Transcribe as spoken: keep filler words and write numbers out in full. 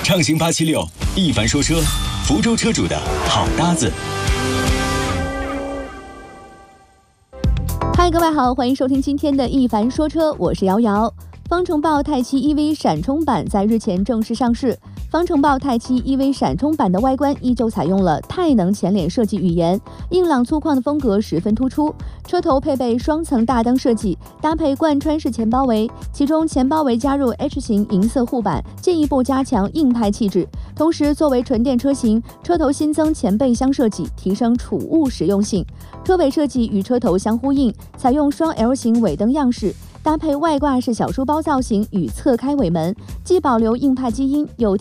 畅行八七六，一凡说车，福州车主的好搭子。 嗨，各位好，欢迎收听今天的一凡说车，我是瑶瑶。方程豹太七 E V 闪充版在日前正式上市。方程豹太七 E V 闪充版的外观依旧采用了太能前脸设计语言，硬朗粗犷的风格十分突出。车头配备双层大灯设计，搭配贯穿式前包围，其中前包围加入 H 型银色护板，进一步加强硬派气质。同时，作为纯电车型，车头新增前备箱设计，提升储物实用性。车尾设计与车头相呼应，采用双 L 型尾灯样式。搭配外挂式小书包造型与侧开尾门，既保留硬派基因，又